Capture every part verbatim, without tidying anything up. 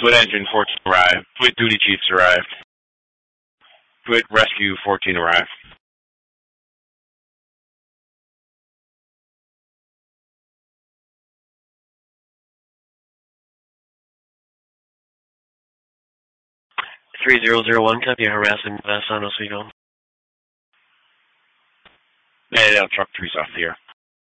Twit engine fourteen arrived. Twit duty chiefs arrived. Twit rescue fourteen arrived. three zero zero one, copy, harassing West on Oswego. Yeah, yeah, truck three's off the air.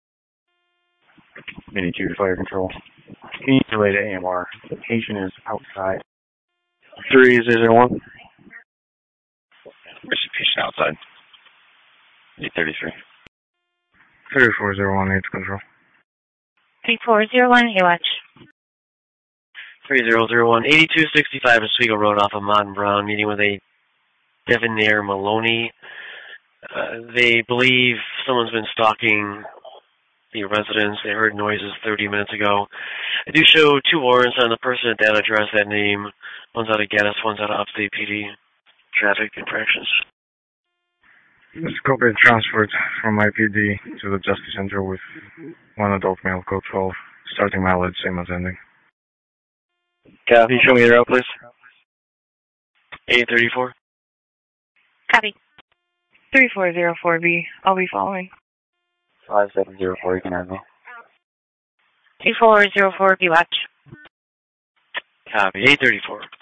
Mini two to fire control. Can you relay to A M R? The patient is outside. three zero zero one. Where's the patient outside? eight thirty-three. three four zero one, eight control. three four zero one, A-Watch. three zero zero one, eighty-two sixty-five Oswego Road off of Mott and Brown, meeting with a Devonair Maloney. Uh, they believe someone's been stalking the residence. They heard noises thirty minutes ago. They do show two warrants on the person at that address, that name. One's out of Gaddis, one's out of Upstate P D. Traffic infractions. This copy is transferred from I P D to the Justice Center with one adult male, code twelve, starting mileage, same as ending. Copy, show me the route, please. eight thirty-four. Copy. three four zero four B, I'll be following. five seven zero four, you can have me. three four zero four B, watch. Copy, eight thirty-four.